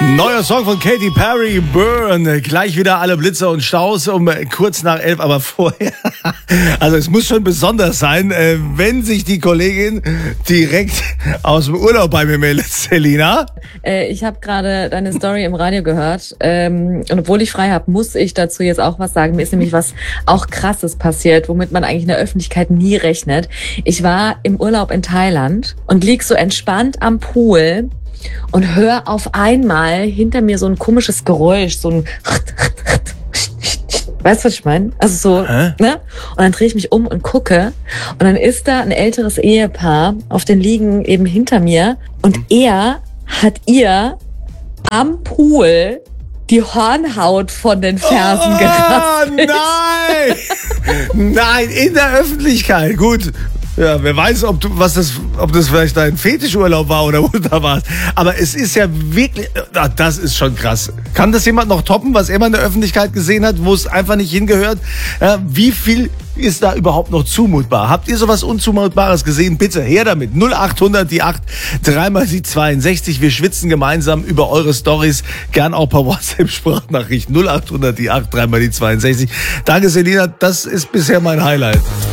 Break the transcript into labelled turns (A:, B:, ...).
A: Neuer Song von Katy Perry, Burn. Gleich wieder alle Blitzer und Staus um kurz nach 11, aber vorher. Also es muss schon besonders sein, wenn sich die Kollegin direkt aus dem Urlaub bei mir meldet, Selina.
B: Ich habe gerade deine Story im Radio gehört. Und obwohl ich frei habe, muss ich dazu jetzt auch was sagen. Mir ist nämlich was auch Krasses passiert, womit man eigentlich in der Öffentlichkeit nie rechnet. Ich war im Urlaub in Thailand und lieg so entspannt am Pool und höre auf einmal hinter mir so ein komisches Geräusch, so ein weißt du, was ich meine? Also so, ne? Und dann drehe ich mich um und gucke und dann ist da ein älteres Ehepaar auf den Liegen eben hinter mir und er hat ihr am Pool die Hornhaut von den Fersen geraspelt.
A: Nein! Nein, in der Öffentlichkeit. Gut. Ja, wer weiß, ob das vielleicht dein Fetischurlaub war oder wo du da warst. Aber es ist ja wirklich, das ist schon krass. Kann das jemand noch toppen, was er mal in der Öffentlichkeit gesehen hat, wo es einfach nicht hingehört? Wie viel ist da überhaupt noch zumutbar? Habt ihr sowas Unzumutbares gesehen? Bitte her damit. 0800 die 8, dreimal die 62. Wir schwitzen gemeinsam über eure Stories. Gern auch per WhatsApp-Sprachnachricht. 0800 die 8, dreimal die 62. Danke, Selina. Das ist bisher mein Highlight.